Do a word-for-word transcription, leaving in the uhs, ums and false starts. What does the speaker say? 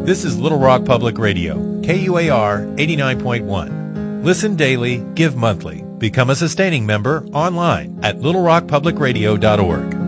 This is Little Rock Public Radio, K U A R eighty-nine point one. Listen daily, give monthly. Become a sustaining member online at little rock public radio dot org.